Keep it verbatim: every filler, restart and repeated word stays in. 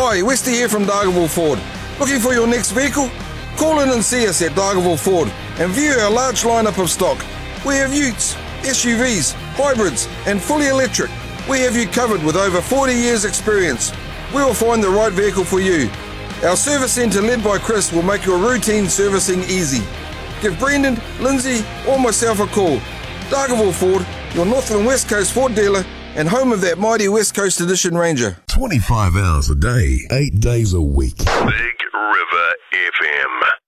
Hi, Westy here from Dargaville Ford. Looking for your next vehicle? Call in and see us at Dargaville Ford and view our large lineup of stock. We have utes, S U Vs, hybrids and fully electric. We have you covered with over forty years experience. We will find the right vehicle for you. Our service centre led by Chris will make your routine servicing easy. Give Brendan, Lindsay or myself a call. Dargaville Ford, your North and West Coast Ford dealer and home of that mighty West Coast Edition Ranger. twenty-five hours a day, eight days a week. Big River F M.